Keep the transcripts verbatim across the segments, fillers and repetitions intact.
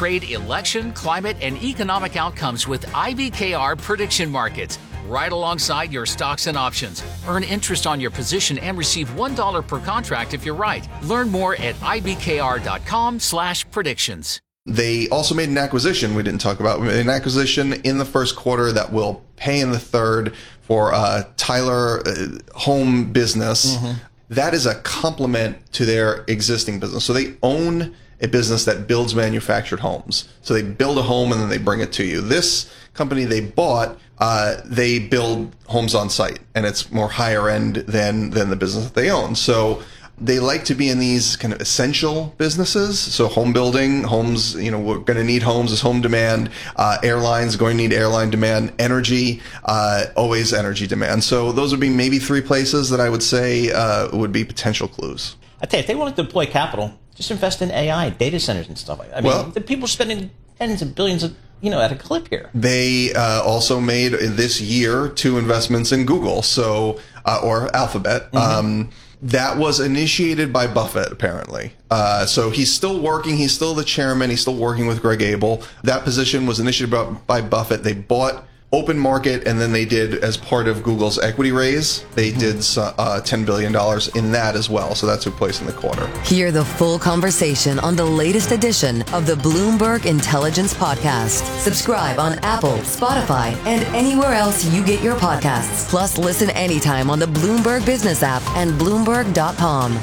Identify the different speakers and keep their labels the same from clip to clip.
Speaker 1: trade election, climate, and economic outcomes with I B K R prediction markets, right alongside your stocks and options. Earn interest on your position and receive one dollar per contract if you're right. Learn more at ibkr.com slash predictions.
Speaker 2: They also made an acquisition we didn't talk about. We made an acquisition in the first quarter that will pay in the third for uh, Tyler uh, Home Business. Mm-hmm. That is a complement to their existing business. So they own a business that builds manufactured homes. So they build a home and then they bring it to you. This company they bought, uh, they build homes on site, and it's more higher end than than the business that they own. So they like to be in these kind of essential businesses. So home building, homes, you know, we're going to need homes as home demand. Uh, airlines going to need airline demand. Energy, uh, always energy demand. So those would be maybe three places that I would say uh, would be potential clues.
Speaker 3: I tell you, if they want to deploy capital, just invest in A I, data centers and stuff like that. I mean,
Speaker 2: well,
Speaker 3: the people spending tens of billions of, you know, at a clip here.
Speaker 2: They uh, also made this year two investments in Google, so uh, or Alphabet. Mm-hmm. Um, That was initiated by Buffett, apparently. Uh, so he's still working. He's still the chairman. He's still working with Greg Abel. That position was initiated by, by Buffett. They bought open market, and then they did, as part of Google's equity raise, they did uh, ten billion dollars in that as well. So that took place in the quarter.
Speaker 4: Hear the full conversation on the latest edition of the Bloomberg Intelligence Podcast. Subscribe on Apple, Spotify, and anywhere else you get your podcasts. Plus, listen anytime on the Bloomberg Business app and Bloomberg dot com.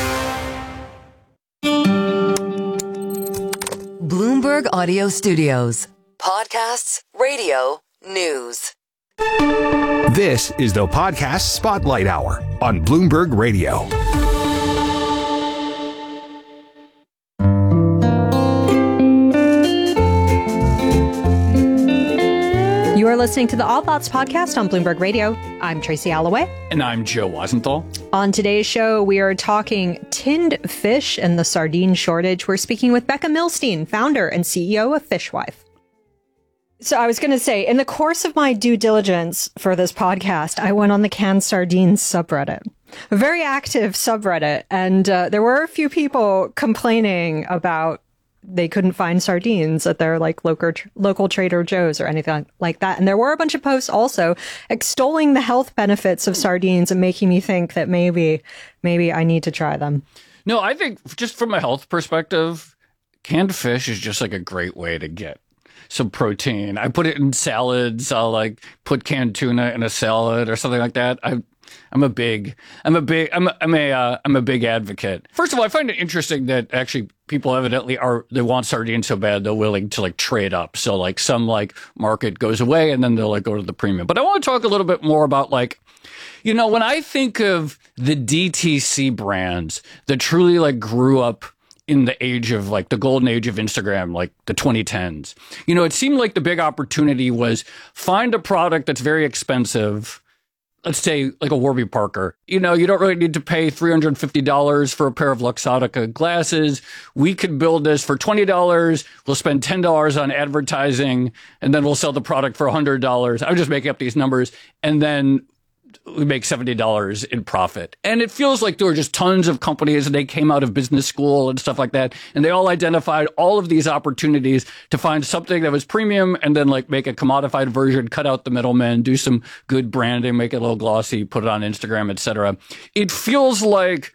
Speaker 4: Bloomberg Audio Studios. Podcasts, radio, news.
Speaker 5: This is the Podcast Spotlight Hour on Bloomberg Radio.
Speaker 6: You are listening to the All Thoughts Podcast on Bloomberg Radio. I'm Tracy Alloway.
Speaker 7: And I'm Joe Weisenthal.
Speaker 6: On today's show, we are talking tinned fish and the sardine shortage. We're speaking with Becca Milstein, founder and C E O of Fishwife. So I was going to say, in the course of my due diligence for this podcast, I went on the canned sardines subreddit, a very active subreddit. And uh, there were a few people complaining about they couldn't find sardines at their like local, local Trader Joe's or anything like that. And there were a bunch of posts also extolling the health benefits of sardines and making me think that maybe, maybe I need to try them.
Speaker 7: No, I think just from a health perspective, canned fish is just like a great way to get some protein. I put it in salads. I'll like put canned tuna in a salad or something like that. I, I'm a big, I'm a big, I'm a, I'm a, uh, I'm a big advocate. First of all, I find it interesting that actually people evidently are, they want sardines so bad they're willing to like trade up. So like some like market goes away and then they'll like go to the premium. But I want to talk a little bit more about like, you know, when I think of the D T C brands that truly like grew up in the age of like the golden age of Instagram, like the twenty tens, you know, it seemed like the big opportunity was find a product that's very expensive. Let's say like a Warby Parker. You know, you don't really need to pay three hundred fifty dollars for a pair of Luxottica glasses. We could build this for twenty dollars. We'll spend ten dollars on advertising and then we'll sell the product for one hundred dollars. I'm just making up these numbers. And then we make seventy dollars in profit. And it feels like there were just tons of companies and they came out of business school and stuff like that. And they all identified all of these opportunities to find something that was premium and then like make a commodified version, cut out the middlemen, do some good branding, make it a little glossy, put it on Instagram, et cetera. It feels like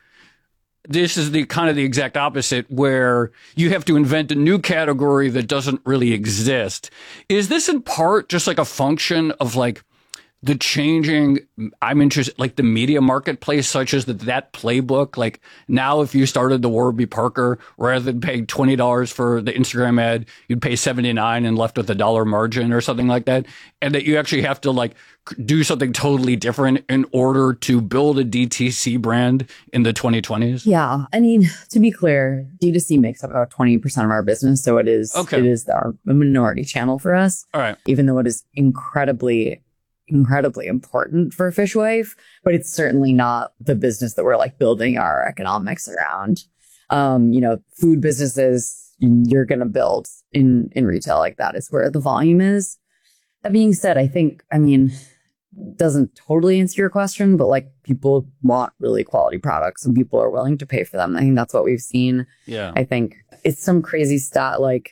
Speaker 7: this is the kind of the exact opposite where you have to invent a new category that doesn't really exist. Is this in part just like a function of like the changing, I'm interested, like the media marketplace, such as that, that playbook, like now if you started the Warby Parker, rather than paying twenty dollars for the Instagram ad, you'd pay seventy-nine and left with a dollar margin or something like that. And that you actually have to like do something totally different in order to build a D T C brand in the twenty twenties?
Speaker 8: Yeah. I mean, to be clear, D two C makes up about twenty percent of our business. So it is, okay. it is our minority channel for us.
Speaker 7: All right.
Speaker 8: Even though it is incredibly incredibly important for Fishwife, but it's certainly not the business that we're like building our economics around. Um, you know, food businesses you're going to build in, in retail like that is where the volume is. That being said, I think, I mean, doesn't totally answer your question, but like people want really quality products and people are willing to pay for them. I think that's what we've seen.
Speaker 7: Yeah.
Speaker 8: I think it's some crazy stat like